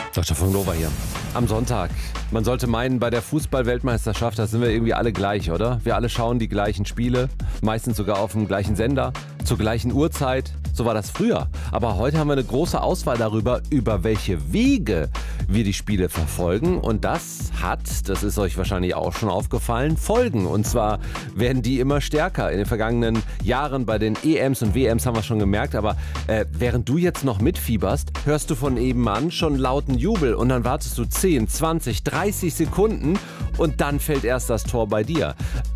Deutschlandfunk Nova hier. Am Sonntag. Man sollte meinen, bei der Fußball-Weltmeisterschaft, da sind wir irgendwie alle gleich, oder? Wir alle schauen die gleichen Spiele, meistens sogar auf dem gleichen Sender, zur gleichen Uhrzeit. So war das früher. Aber heute haben wir eine große Auswahl darüber, über welche Wege wir die Spiele verfolgen. Und das ist euch wahrscheinlich auch schon aufgefallen, Folgen. Und zwar werden die immer stärker. In den vergangenen Jahren bei den EMs und WMs haben wir schon gemerkt. Aber während du jetzt noch mitfieberst, hörst du von eben an schon lauten Jubel. Und dann wartest du 10, 20, 30 Sekunden und dann fällt erst das Tor bei dir.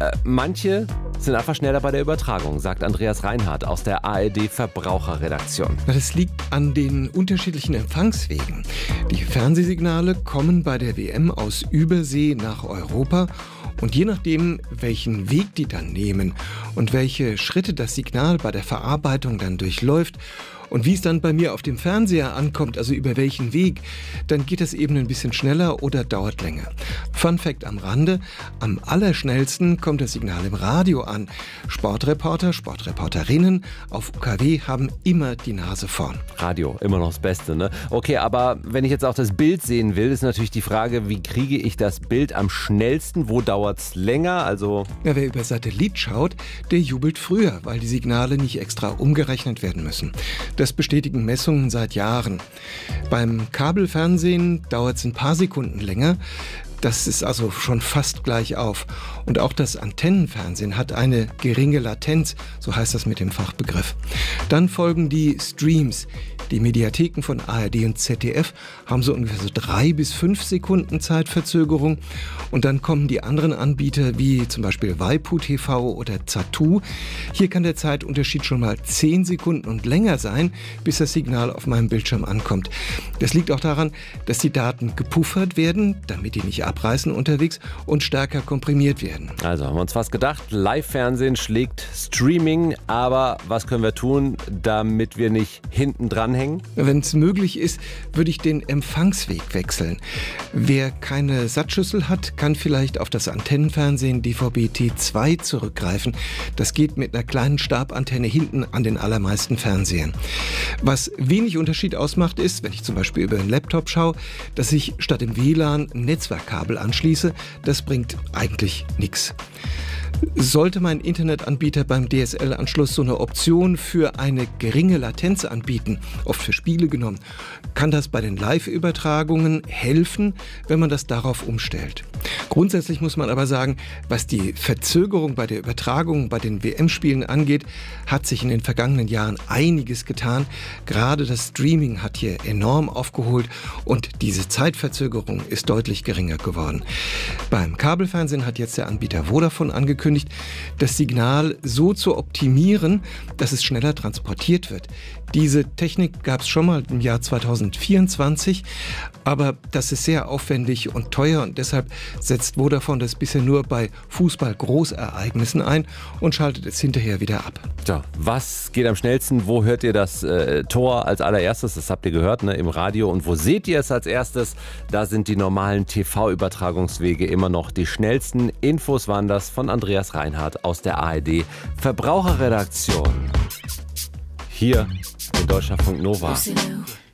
Manche sind einfach schneller bei der Übertragung, sagt Andreas Reinhardt aus der ARD-Verbraucherredaktion. Das liegt an den unterschiedlichen Empfangswegen. Die Fernsehsignale kommen bei der WM aus Übersee nach Europa. Und je nachdem, welchen Weg die dann nehmen und welche Schritte das Signal bei der Verarbeitung dann durchläuft und wie es dann bei mir auf dem Fernseher ankommt, also über welchen Weg, dann geht das eben ein bisschen schneller oder dauert länger. Fun Fact am Rande: Am allerschnellsten kommt das Signal im Radio an. Sportreporter, Sportreporterinnen auf UKW haben immer die Nase vorn. Radio, immer noch das Beste, ne? Okay, aber wenn ich jetzt auch das Bild sehen will, ist natürlich die Frage, wie kriege ich das Bild am schnellsten? Wo dauert's länger? Also ja, wer über Satellit schaut, der jubelt früher, weil die Signale nicht extra umgerechnet werden müssen. Das bestätigen Messungen seit Jahren. Beim Kabelfernsehen dauert es ein paar Sekunden länger. Das ist also schon fast gleich auf. Und auch das Antennenfernsehen hat eine geringe Latenz, so heißt das mit dem Fachbegriff. Dann folgen die Streams. Die Mediatheken von ARD und ZDF haben so ungefähr 3 bis 5 Sekunden Zeitverzögerung. Und dann kommen die anderen Anbieter wie zum Beispiel waipu.tv oder Zattoo. Hier kann der Zeitunterschied schon mal 10 Sekunden und länger sein, bis das Signal auf meinem Bildschirm ankommt. Das liegt auch daran, dass die Daten gepuffert werden, damit die nicht abreißen unterwegs und stärker komprimiert werden. Also haben wir uns fast gedacht, Live-Fernsehen schlägt Streaming, aber was können wir tun, damit wir nicht hinten dran hängen? Wenn es möglich ist, würde ich den Empfangsweg wechseln. Wer keine Satzschüssel hat, kann vielleicht auf das Antennenfernsehen DVB-T2 zurückgreifen. Das geht mit einer kleinen Stabantenne hinten an den allermeisten Fernsehern. Was wenig Unterschied ausmacht, ist, wenn ich zum Beispiel über einen Laptop schaue, dass ich statt im WLAN ein Netzwerkkabel anschließe. Das bringt eigentlich nichts. Sollte mein Internetanbieter beim DSL-Anschluss so eine Option für eine geringe Latenz anbieten, oft für Spiele genommen, kann das bei den Live-Übertragungen helfen, wenn man das darauf umstellt. Grundsätzlich muss man aber sagen, was die Verzögerung bei der Übertragung bei den WM-Spielen angeht, hat sich in den vergangenen Jahren einiges getan. Gerade das Streaming hat hier enorm aufgeholt und diese Zeitverzögerung ist deutlich geringer geworden. Beim Kabelfernsehen hat jetzt der Anbieter Vodafone angekündigt, das Signal so zu optimieren, dass es schneller transportiert wird. Diese Technik gab es schon mal im Jahr 2024, aber das ist sehr aufwendig und teuer und deshalb setzt Vodafone das bisher nur bei Fußball-Großereignissen ein und schaltet es hinterher wieder ab. So, was geht am schnellsten? Wo hört ihr das Tor als allererstes? Das habt ihr gehört, ne, im Radio. Und wo seht ihr es als erstes? Da sind die normalen TV-Übertragungswege immer noch die schnellsten. Infos waren das von Andreas Reinhardt aus der ARD Verbraucherredaktion. Hier in Deutschlandfunk Nova.